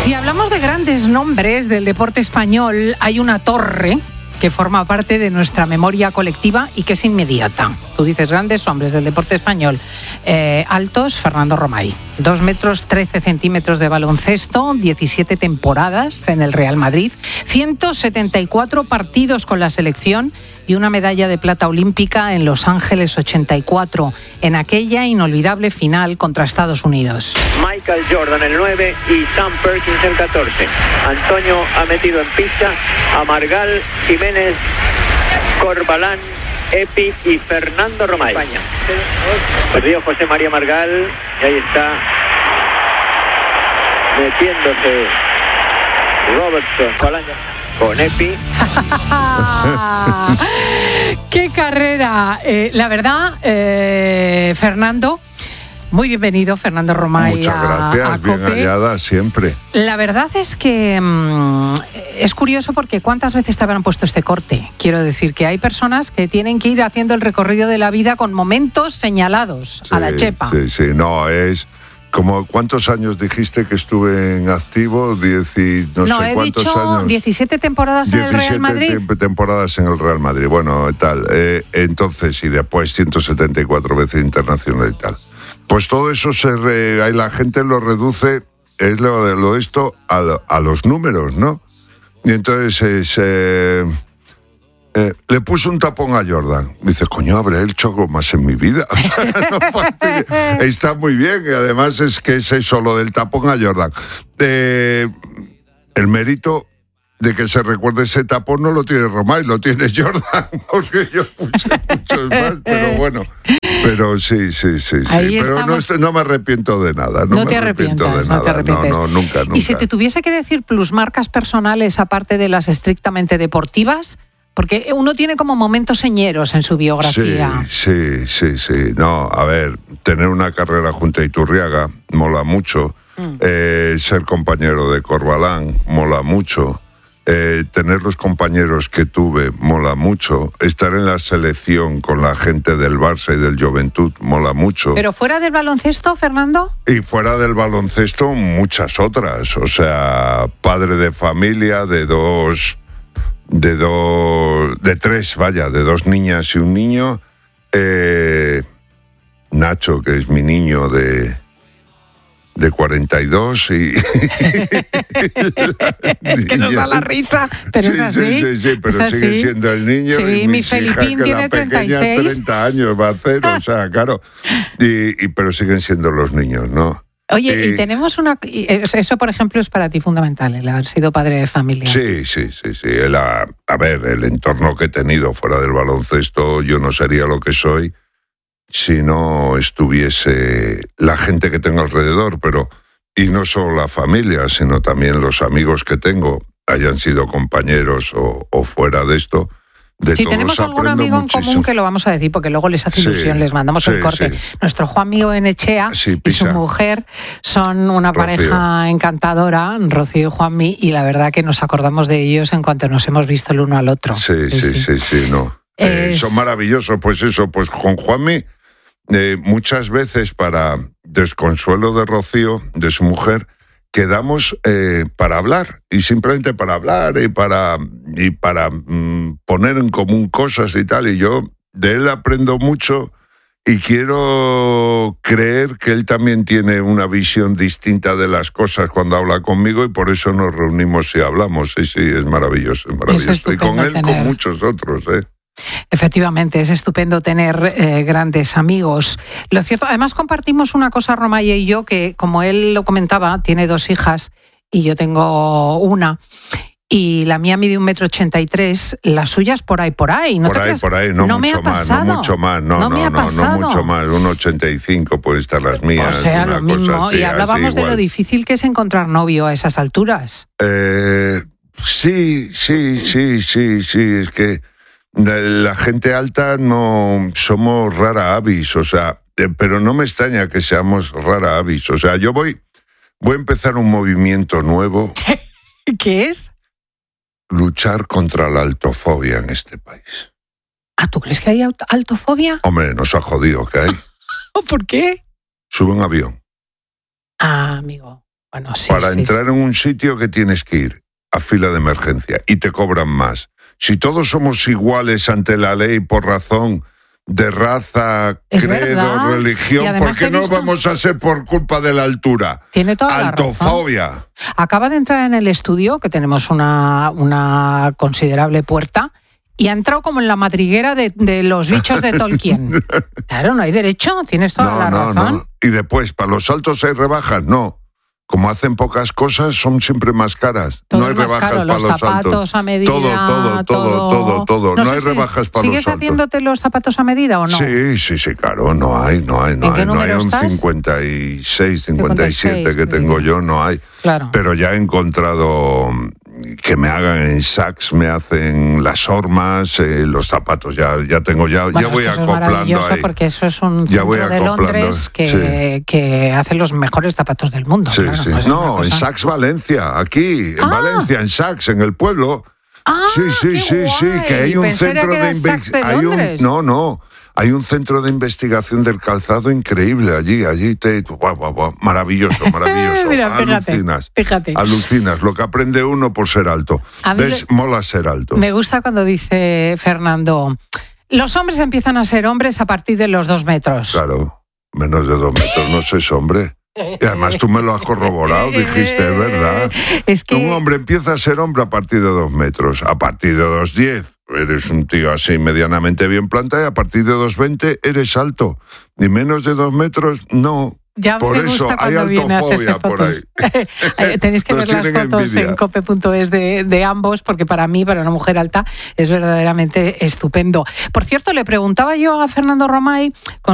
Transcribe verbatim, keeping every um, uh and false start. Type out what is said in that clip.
Si hablamos de grandes nombres del deporte español, hay una torre que forma parte de nuestra memoria colectiva y que es inmediata. Tú dices grandes hombres del deporte español. Eh, altos, Fernando Romay. Dos metros trece centímetros de baloncesto, diecisiete temporadas en el Real Madrid, ciento setenta y cuatro partidos con la selección y una medalla de plata olímpica en Los Ángeles ochenta y cuatro, en aquella inolvidable final contra Estados Unidos. Michael Jordan el nueve y Sam Perkins el catorce. Antonio ha metido en pista a Margal, Jiménez, Corbalán, Epi y Fernando Romay. Perdió José María Margal y ahí está metiéndose Robertson con Epi. ¡Qué carrera! Eh, la verdad, eh, Fernando, muy bienvenido, Fernando Romay. Muchas gracias, a, a bien Cope. hallada siempre. La verdad es que mmm, es curioso porque ¿cuántas veces te habrán puesto este corte? Quiero decir que hay personas que tienen que ir haciendo el recorrido de la vida con momentos señalados Sí, a la chepa. Sí, sí, no, es como ¿cuántos años dijiste que estuve en activo? Diez y no, no sé he cuántos dicho años. diecisiete temporadas en el Real Madrid. diecisiete temporadas en el Real Madrid, bueno, tal. Eh, entonces, y después ciento setenta y cuatro veces internacional y tal. Pues todo eso se re, ahí la gente lo reduce, es lo de lo esto, a, a los números, ¿no? Y entonces eh, se, eh, le puso un tapón a Jordan. Dice, coño, habré hecho algo más en mi vida. No, está muy bien, y además es que es eso, lo del tapón a Jordan. Eh, el mérito de que se recuerde ese tapón no lo tiene Romay, lo tiene Jordan, porque yo puse muchos más, pero bueno, pero sí, sí, sí, sí. Ahí Pero no, estamos. no me arrepiento de nada, no, No me te arrepiento arrepientas, de nada, no te arrepientes. no, no, nunca, nunca. Y si te tuviese que decir plusmarcas personales aparte de las estrictamente deportivas, porque uno tiene como momentos señeros en su biografía. Sí, sí, sí, sí. No, a ver, tener una carrera junto a Iturriaga mola mucho. Mm. Eh, ser compañero de Corbalán mola mucho. Eh, tener los compañeros que tuve mola mucho. Estar en la selección con la gente del Barça y del Juventud mola mucho. Pero fuera del baloncesto, Fernando. Y fuera del baloncesto, muchas otras. O sea, padre de familia, de dos... de dos, de tres, vaya, de dos niñas y un niño. Eh, Nacho, que es mi niño de, de cuarenta y dos y... Es que nos da la risa, pero sí, es así. Sí, sí, sí, pero es sigue así. siendo el niño. Sí, y mi mis Felipín hijas, que tiene la treinta y pequeña seis. treinta años va a hacer, o sea, claro. Y, y, pero siguen siendo los niños, ¿no? Oye, y, y tenemos una... Eso, por ejemplo, es para ti fundamental, el haber sido padre de familia. Sí, sí, sí, sí. El, a, a ver, el entorno que he tenido fuera del baloncesto, yo no sería lo que soy si no estuviese la gente que tengo alrededor, pero... Y no solo la familia, sino también los amigos que tengo, hayan sido compañeros o, o fuera de esto. De si todos tenemos algún aprendo amigo muchísimo. en común que lo vamos a decir, porque luego les hace Sí, ilusión, les mandamos sí, el corte. sí. Nuestro Juan Mío Enechea Sí, y su Pisa. mujer son una Rocío. pareja encantadora, Rocío y Juanmi, y la verdad que nos acordamos de ellos en cuanto nos hemos visto el uno al otro. Sí, sí, sí, sí, sí, no. Eh, Es- son maravillosos, pues eso, pues con Juanmi, eh, muchas veces para desconsuelo de Rocío, de su mujer, quedamos eh, para hablar, y simplemente para hablar y para, y para mm, poner en común cosas y tal, y yo de él aprendo mucho y quiero creer que él también tiene una visión distinta de las cosas cuando habla conmigo, y por eso nos reunimos y hablamos. Sí, sí, es maravilloso, es maravilloso. Y con estupendo él, tener. con muchos otros, ¿eh? Efectivamente, es estupendo tener eh, grandes amigos. Lo cierto, además compartimos una cosa, Romay y yo, que como él lo comentaba, tiene dos hijas y yo tengo una. Y la mía mide un metro ochenta y tres, las suyas por ahí, por ahí. ¿No Por te ahí, creas? por ahí, no, No me mucho ha más, no pasado. mucho más, no, No no, me ha no, no, pasado. mucho más, un ochenta y cinco puede estar las mías. O sea, una lo mismo. cosa así, y hablábamos así, de lo igual. difícil que es encontrar novio a esas alturas. Eh, sí, sí, sí, sí, sí, es que la gente alta no somos rara avis, o sea, eh, pero no me extraña que seamos rara avis, o sea, yo voy, voy a empezar un movimiento nuevo, ¿Qué es? luchar contra la altofobia en este país. Ah, ¿tú crees que hay aut- altofobia? Hombre, nos ha jodido, ¿qué hay? ¿Por qué? Sube un avión, Ah, amigo. Bueno, sí, para sí, entrar sí. en un sitio que tienes que ir a fila de emergencia y te cobran más. Si todos somos iguales ante la ley por razón de raza, Es credo, verdad. Y religión, además ¿por te qué he no visto- vamos a ser por culpa de la altura? Tiene toda la razón. Altofobia. Acaba de entrar en el estudio, que tenemos una, una considerable puerta, y ha entrado como en la madriguera de, de los bichos de Tolkien. Claro, no hay derecho, tienes toda No, la no, razón. no. Y después, ¿para los saltos hay rebajas? No. Como hacen pocas cosas, son siempre más caras. Todo no hay es más rebajas caro, para los los zapatos saltos. a medida, todo, todo, todo, todo, todo. No, sé hay si rebajas para los ¿Sigues saltos. haciéndote los zapatos a medida o no? Sí, sí, sí, claro, no hay, no hay, no ¿En qué hay, no hay número un estás? cincuenta y seis, cincuenta y siete cincuenta y seis, que tengo que yo, no hay. Claro. Pero ya he encontrado que me hagan en Saks, me hacen las hormas, eh, los zapatos, ya, ya tengo, ya, Bueno, ya voy es que eso es acoplando maravilloso ahí. porque eso es un Ya centro voy de acoplando, Londres que, sí. que hace los mejores zapatos del mundo. Sí, claro, sí. pues es una No, en cosa- Saks Valencia, aquí, en Ah. Valencia, en Saks, en el pueblo. Ah, sí, sí, qué sí, sí, guay. que hay un Pensé centro que era de Saks de investigación. Londres. No, no. Hay un centro de investigación del calzado increíble allí, allí te, guau, guau, guau, maravilloso, maravilloso. Mira, fíjate, alucinas, fíjate. alucinas, lo que aprende uno por ser alto. A mí ¿Ves? le- Mola ser alto. Me gusta cuando dice Fernando, los hombres empiezan a ser hombres a partir de los dos metros. Claro, menos de dos metros no sois hombre. Y además tú me lo has corroborado, dijiste, es verdad. Es que Un hombre empieza a ser hombre a partir de dos metros, a partir de dos diez eres un tío así medianamente bien plantado y a partir de dos veinte eres alto. Ni menos de dos metros, no. ya Por me eso gusta hay cuando viene a hacerse altofobia por ahí. fotos. Eh, Tenéis que Nos ver las tienen fotos envidia. en cope punto es de, de ambos, porque para mí, para una mujer alta, es verdaderamente estupendo. Por cierto, le preguntaba yo a Fernando Romay, con